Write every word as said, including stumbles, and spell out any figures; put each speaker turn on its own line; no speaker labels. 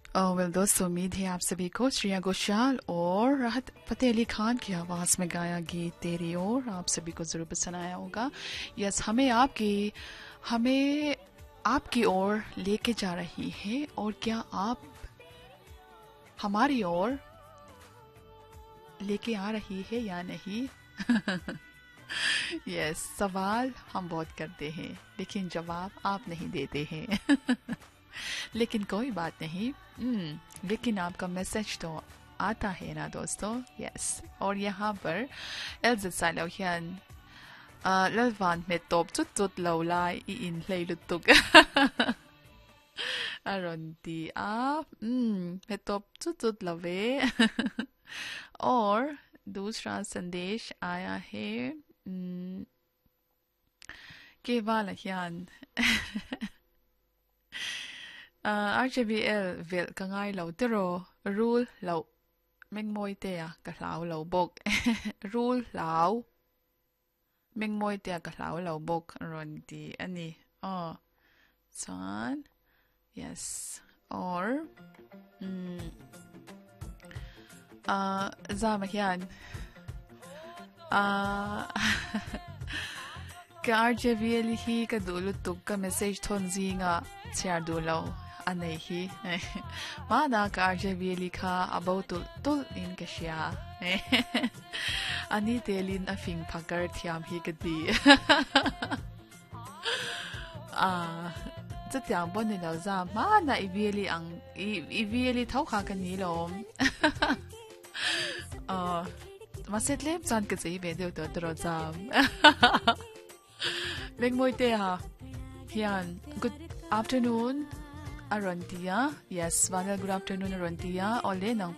ओह well दोस्तों, उम्मीद है आप सभी को श्रेया घोषाल और राहत फतेह अली खान की आवाज़ में गाया गीत तेरी ओर आप सभी को ज़रूर पसंद आया होगा। यस, हमें आपकी हमें आपकी ओर लेके जा रही है, और क्या आप हमारी ओर लेके आ रही है या नहीं? यस, सवाल हम बहुत करते हैं लेकिन जवाब आप नहीं देते हैं। लेकिन कोई बात नहीं। हम्म लेकिन आपका मैसेज तो आता है ना दोस्तों। यस, और यहाँ पर Elza Sailohian lalvan में तोप चुत चुत लौलाई इन लई लुतुक अरंती आप में तोप चुत चुत लवे। और दूसरा संदेश आया है केवल हियान R J B L vil ka ngai lo tero rule lo meng moi te a ka lau lo bok rule lau meng moi te a ka lau lo bok ron ti ani oh son yes or mm uh zama hian uh ka R J B L hi ka dulu tuk ka message thon zinga chiar du lo anei hi mana ka R J B L kha about tul tul in ka sha ani telin a fing phakar thiam hi ka di ah zatiang bon ni lo za mana I B L ang I B L thau kha ka ni lo ah maset lem san ka sei be de to tro zam Meng moi te ha hian good afternoon Arontia. Yes, Vanel, good afternoon Arontia. Ole nang